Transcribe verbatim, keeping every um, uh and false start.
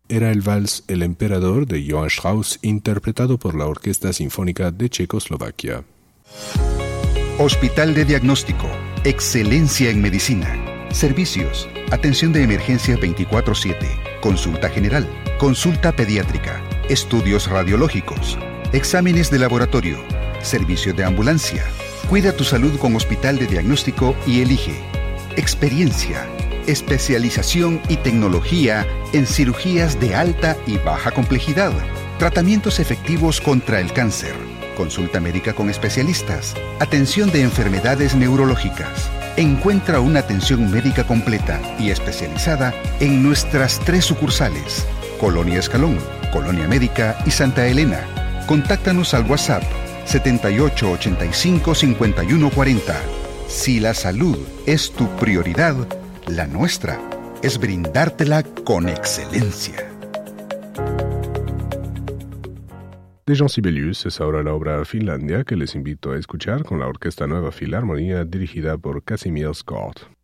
era el vals El Emperador de Johann Strauss, interpretado por la Orquesta Sinfónica de Checoslovaquia. Hospital de Diagnóstico. Excelencia en medicina. Servicios. Atención de emergencia veinticuatro siete. Consulta general. Consulta pediátrica. Estudios radiológicos. Exámenes de laboratorio. Servicio de ambulancia. Cuida tu salud con Hospital de Diagnóstico y elige. Experiencia. Especialización y tecnología en cirugías de alta y baja complejidad. Tratamientos efectivos contra el cáncer. Consulta médica con especialistas. Atención de enfermedades neurológicas. Encuentra una atención médica completa y especializada en nuestras tres sucursales: Colonia Escalón, Colonia Médica y Santa Elena. Contáctanos al WhatsApp setenta y ocho ochenta y cinco cincuenta y uno cuarenta. Si la salud es tu prioridad, la nuestra es brindártela con excelencia. De Jean Sibelius es ahora la obra Finlandia, que les invito a escuchar con la Orquesta Nueva Filarmonía dirigida por Casimir Skort.